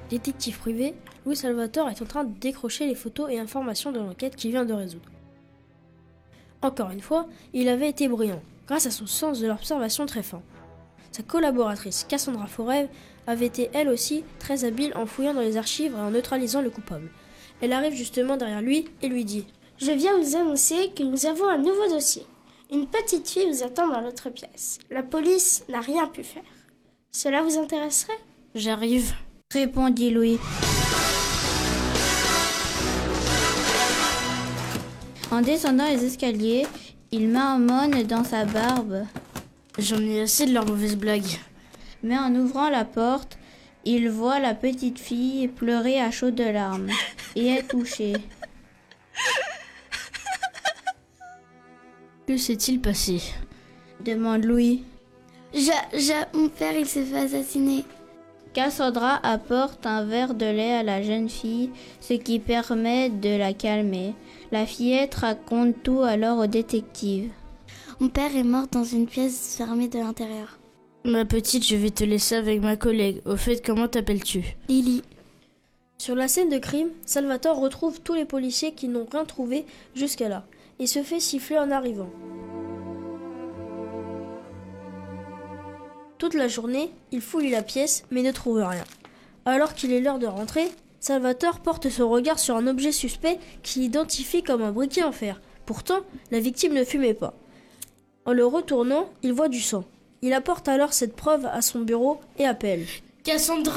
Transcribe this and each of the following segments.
Détective privé, Louis Salvatore est en train de décrocher les photos et informations de l'enquête qu'il vient de résoudre. Encore une fois, il avait été brillant, grâce à son sens de l'observation très fin. Sa collaboratrice Cassandra Forev avait été elle aussi très habile en fouillant dans les archives et en neutralisant le coupable. Elle arrive justement derrière lui et lui dit « Je viens vous annoncer que nous avons un nouveau dossier. Une petite fille vous attend dans l'autre pièce. La police n'a rien pu faire. Cela vous intéresserait ?» « J'arrive », répondit Louis. En descendant les escaliers, il marmonne dans sa barbe. J'en ai assez de leurs mauvaises blagues. Mais en ouvrant la porte, il voit la petite fille pleurer à chaudes larmes et est touché. Que s'est-il passé ? Demande Louis. Mon père, il s'est fait assassiner. Cassandra apporte un verre de lait à la jeune fille, ce qui permet de la calmer. La fillette raconte tout alors au détective. Mon père est mort dans une pièce fermée de l'intérieur. Ma petite, je vais te laisser avec ma collègue. Au fait, comment t'appelles-tu ? Lily. Sur la scène de crime, Salvatore retrouve tous les policiers qui n'ont rien trouvé jusqu'à là et se fait siffler en arrivant. Toute la journée, il fouille la pièce mais ne trouve rien. Alors qu'il est l'heure de rentrer, Salvatore porte son regard sur un objet suspect qu'il identifie comme un briquet en fer. Pourtant, la victime ne fumait pas. En le retournant, il voit du sang. Il apporte alors cette preuve à son bureau et appelle « Cassandra !»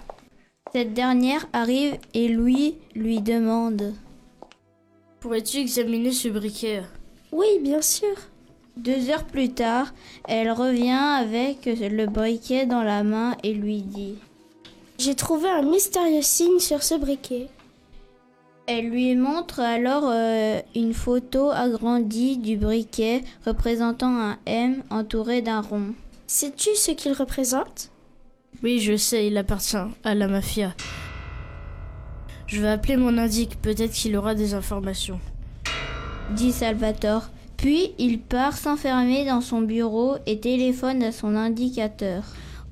Cette dernière arrive et Louis lui demande « Pourrais-tu examiner ce briquet ?»« Oui, bien sûr. » 2 heures plus tard, elle revient avec le briquet dans la main et lui dit « J'ai trouvé un mystérieux signe sur ce briquet. » Elle lui montre alors une photo agrandie du briquet représentant un M entouré d'un rond. « Sais-tu ce qu'il représente ?» « Oui, je sais, il appartient à la mafia. Je vais appeler mon indique, peut-être qu'il aura des informations. » dit Salvatore. Puis il part s'enfermer dans son bureau et téléphone à son indicateur.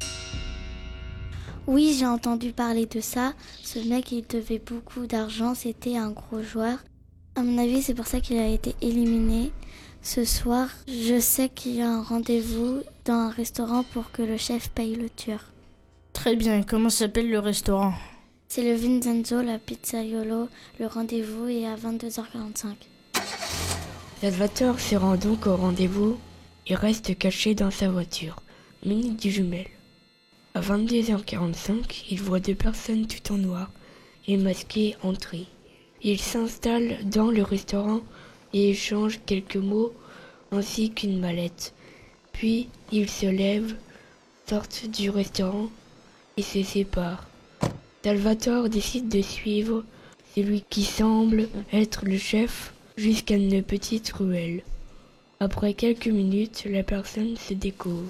Oui, j'ai entendu parler de ça. Ce mec, il devait beaucoup d'argent, c'était un gros joueur. À mon avis, c'est pour ça qu'il a été éliminé. Ce soir, je sais qu'il y a un rendez-vous dans un restaurant pour que le chef paye le tueur. Très bien, comment s'appelle le restaurant ? C'est le Vincenzo, la Pizzaiolo. Le rendez-vous est à 22h45. Salvatore se rend donc au rendez-vous et reste caché dans sa voiture, munie du jumelle. À 22h45, il voit 2 personnes tout en noir et masquées entrer. Il s'installe dans le restaurant et échange quelques mots ainsi qu'une mallette. Puis il se lève, sortent du restaurant et se séparent. Salvatore décide de suivre celui qui semble être le chef jusqu'à une petite ruelle. Après quelques minutes, la personne se découvre.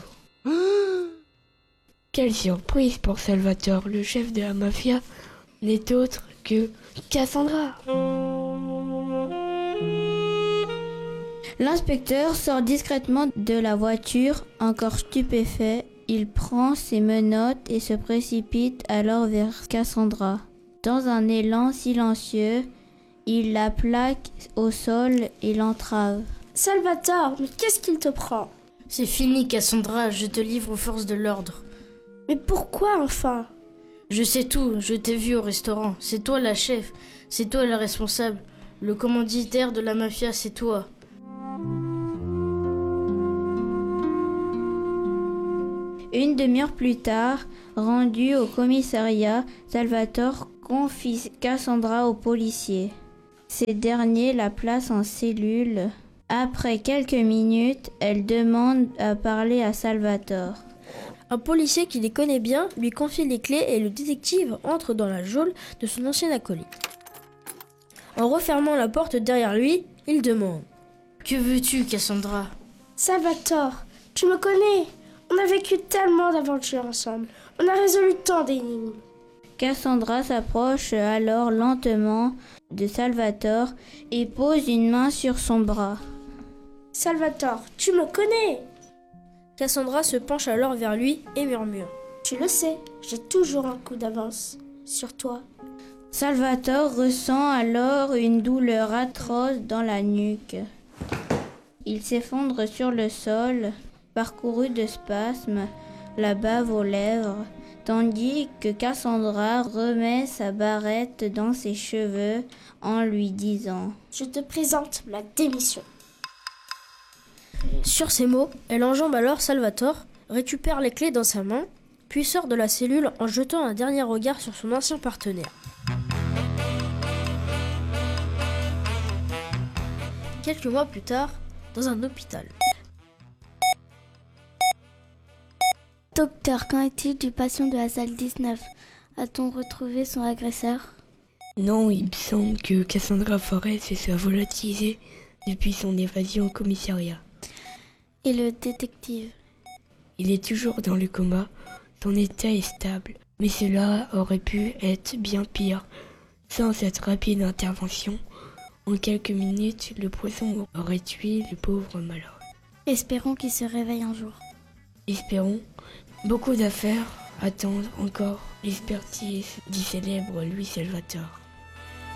Quelle surprise pour Salvatore, le chef de la mafia n'est autre que Cassandra. L'inspecteur sort discrètement de la voiture, encore stupéfait. Il prend ses menottes et se précipite alors vers Cassandra. Dans un élan silencieux, il la plaque au sol et l'entrave. « Salvatore, mais qu'est-ce qu'il te prend ?»« C'est fini, Cassandra, je te livre aux forces de l'ordre. »« Mais pourquoi enfin ?»« Je sais tout, je t'ai vu au restaurant. C'est toi la chef, c'est toi la responsable. Le commanditaire de la mafia, c'est toi. » Une demi-heure plus tard, rendu au commissariat, Salvatore confie Cassandra aux policiers. Ces derniers la placent en cellule. Après quelques minutes, elle demande à parler à Salvatore. Un policier qui les connaît bien lui confie les clés et le détective entre dans la geôle de son ancien acolyte. En refermant la porte derrière lui, il demande « Que veux-tu, Cassandra ?»« Salvatore, tu me connais. On a vécu tellement d'aventures ensemble. On a résolu tant d'énigmes. » Cassandra s'approche alors lentement de Salvatore et pose une main sur son bras. « Salvatore, tu me connais ?» Cassandra se penche alors vers lui et murmure. « Tu le sais, j'ai toujours un coup d'avance. » sur toi. Salvatore ressent alors une douleur atroce dans la nuque. Il s'effondre sur le sol, parcouru de spasmes, la bave aux lèvres, tandis que Cassandra remet sa barrette dans ses cheveux en lui disant « Je te présente ma démission. » Sur ces mots, elle enjambe alors Salvatore, récupère les clés dans sa main, puis sort de la cellule en jetant un dernier regard sur son ancien partenaire. Quelques mois plus tard, dans un hôpital. Docteur, qu'en est-il du patient de la salle 19 ? A-t-on retrouvé son agresseur ? Non, il me semble que Cassandra Forest se soit volatilisée depuis son évasion au commissariat. Et le détective ? Il est toujours dans le coma, son état est stable, mais cela aurait pu être bien pire. Sans cette rapide intervention, en quelques minutes, le poison aurait tué le pauvre malheureux. Espérons qu'il se réveille un jour. Espérons. Beaucoup d'affaires attendent encore l'expertise du célèbre Louis Salvatore.